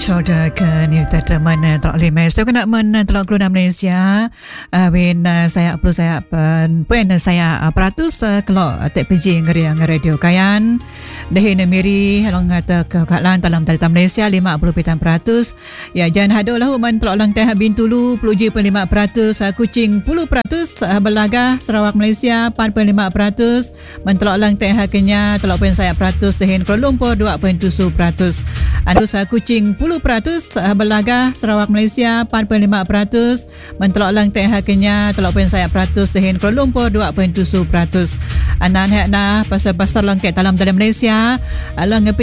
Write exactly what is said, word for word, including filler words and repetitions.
shoulder ke ni tata mana tak boleh mes tu kena mana telok keluar Malaysia win saya perlu saya pen pen saya peratus kalau tak piji ngeri radio kayan dehin miri halong ngata ke kalan dalam talitan Malaysia lima puluh peratus ya jangan hadolah man telok lang teh Bintulu peluji lima peratus Kuching sepuluh peratus Belaga Sarawak Malaysia empat puluh lima peratus man telok lang teh Kenya telok pen saya peratus dehin Kuala Lumpur dua puluh tujuh peratus Anus Kuching sepuluh peratus Belaga Sarawak Malaysia empat puluh lima peratus mentelok lang teh Kenya telok pen saya peratus dehin Kuala Lumpur dua puluh tujuh peratus anan hak nah pasal-pasal lang teh dalam dalam Malaysia alang